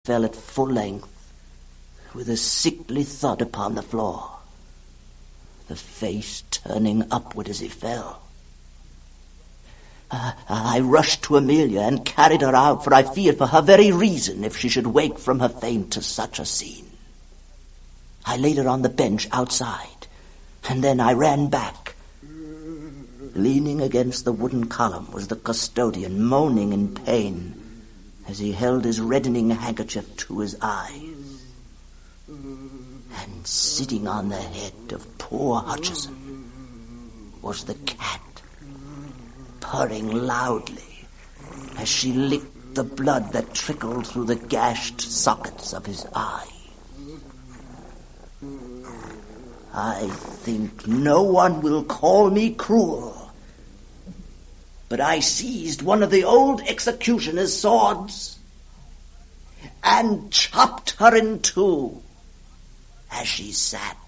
fell at full length, with a sickly thud upon the floor, the face turning upward as he fell. I rushed to Amelia and carried her out, for I feared for her very reason if she should wake from her faint to such a scene. I laid her on the bench outside, and then I ran back. Leaning against the wooden column was the custodian, moaning in pain as he held his reddening handkerchief to his eyes. And sitting on the head of poor Hutcheson was the cat, purring loudly as she licked the blood that trickled through the gashed sockets of his eyes. I think no one will call me cruel, but I seized one of the old executioner's swords and chopped her in two as she sat